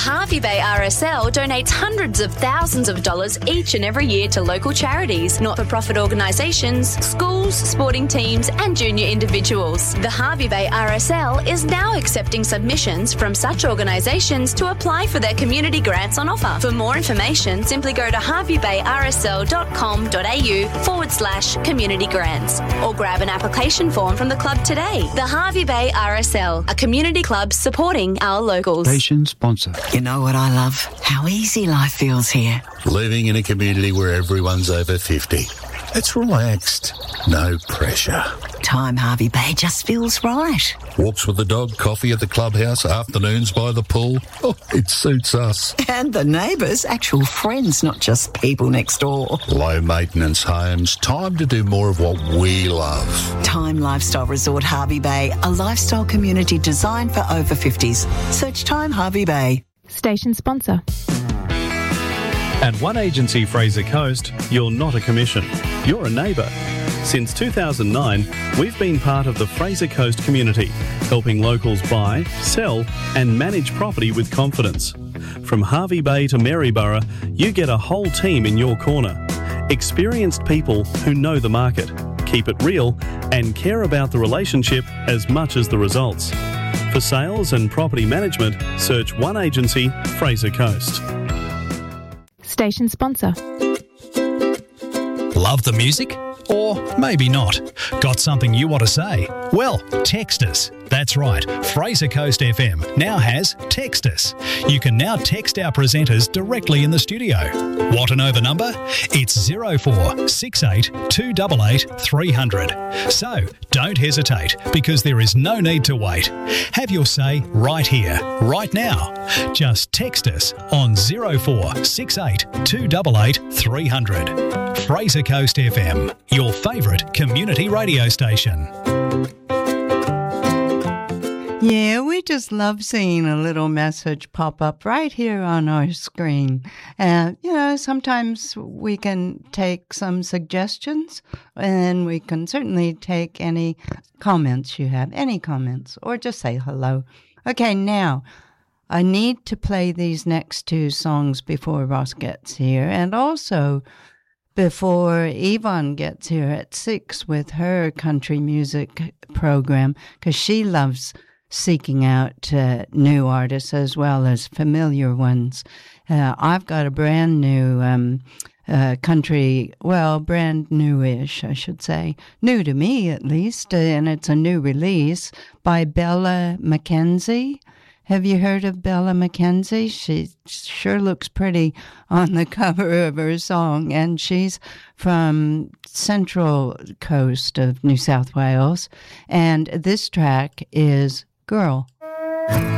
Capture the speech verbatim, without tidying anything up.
Harvey Bay R S L donates hundreds of thousands of dollars each and every year to local charities, not-for-profit organisations, schools, sporting teams and junior individuals. The Harvey Bay R S L is now accepting submissions from such organisations to apply for their community grants on offer. For more information, simply go to harveybayrsl.com.au forward slash community grants or grab an application form from the club today. The Harvey Bay R S L, a community club supporting our locals. Station sponsor. You know what I love? How easy life feels here. Living in a community where everyone's over fifty. It's relaxed. No pressure. Time Harvey Bay just feels right. Walks with the dog, coffee at the clubhouse, afternoons by the pool. Oh, it suits us. And the neighbours, actual friends, not just people next door. Low maintenance homes. Time to do more of what we love. Time Lifestyle Resort Harvey Bay, a lifestyle community designed for over fifties. Search Time Harvey Bay. Station sponsor. At One Agency Fraser Coast, you're not a commission. You're a neighbour. Since two thousand nine, we've been part of the Fraser Coast community, helping locals buy, sell and manage property with confidence. From Harvey Bay to Maryborough, you get a whole team in your corner. Experienced people who know the market, keep it real and care about the relationship as much as the results. For sales and property management, search One Agency Fraser Coast. Station sponsor. Love the music? Or maybe not. Got something you want to say? Well, text us. That's right, Fraser Coast F M now has Text Us. You can now text our presenters directly in the studio. Want to know the number? It's zero four six eight two eight eight three hundred. So, don't hesitate, because there is no need to wait. Have your say right here, right now. Just text us on zero four six eight two eight eight three hundred. Fraser Coast F M, your favourite community radio station. Yeah, we just love seeing a little message pop up right here on our screen. Uh, you know, sometimes we can take some suggestions, and we can certainly take any comments you have, any comments, or just say hello. Okay, now, I need to play these next two songs before Ross gets here, and also before Yvonne gets here at six with her country music program, because she loves seeking out uh, new artists as well as familiar ones. Uh, I've got a brand new um, uh, country, well, brand newish, I should say, new to me at least, uh, and it's a new release by Bella McKenzie. Have you heard of Bella McKenzie? She sure looks pretty on the cover of her song, and she's from central coast of New South Wales, and this track is Girl.